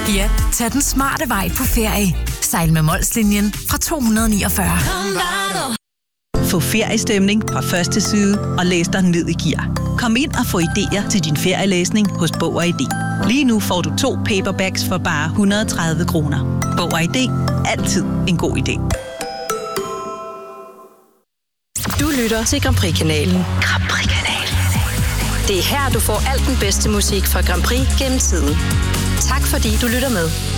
Ja, tag den smarte vej på ferie. Sejl med Molslinjen fra 249. Få feriestemning fra første side og læs dig ned i gear. Kom ind og få idéer til din ferielæsning hos Bog og ID. Lige nu får du 2 paperbacks for bare 130 kroner. Bog og ID. Altid en god idé. Du lytter til Grand Prix-kanalen. Grand Prix-kanalen. Det er her, du får alt den bedste musik fra Grand Prix gennem tiden. Tak fordi du lytter med.